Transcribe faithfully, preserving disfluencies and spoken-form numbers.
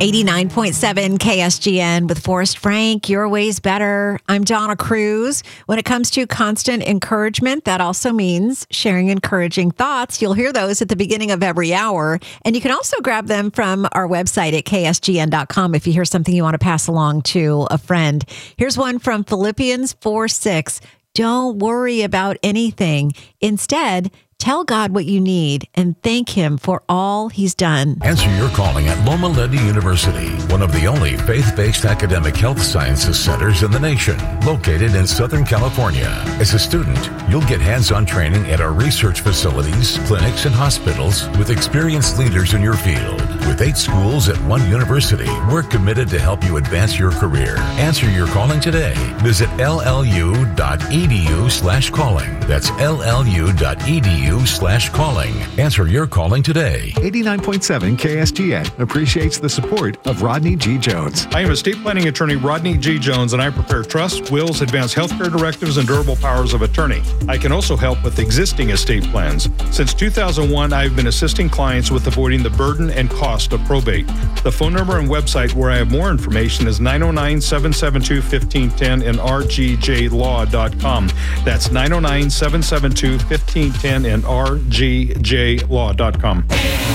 eighty-nine point seven K S G N with Forrest Frank, Your Way's Better. I'm Donna Cruz. When it comes to constant encouragement, that also means sharing encouraging thoughts. You'll hear those at the beginning of every hour. And you can also grab them from our website at K S G N dot com if you hear something you want to pass along to a friend. Here's one from Philippians four six. Don't worry about anything. Instead, tell God what you need and thank Him for all He's done. Answer your calling at Loma Linda University, one of the only faith-based academic health sciences centers in the nation, located in Southern California. As a student, you'll get hands-on training at our research facilities, clinics, and hospitals with experienced leaders in your field. With eight schools at one university, we're committed to help you advance your career. Answer your calling today. Visit L L U dot E D U slash calling. That's L L U dot E D U slash calling. Answer your calling today. eighty-nine point seven K S G N appreciates the support of Rodney G. Jones. I am estate planning attorney Rodney G. Jones, and I prepare trusts, wills, advanced healthcare directives, and durable powers of attorney. I can also help with existing estate plans. Since two thousand one, I have been assisting clients with avoiding the burden and cost of probate. The phone number and website where I have more information is nine oh nine, seven seven two, one five one zero and R G J law dot com. That's nine oh nine, seven seven two, one five one zero and R G J law dot com.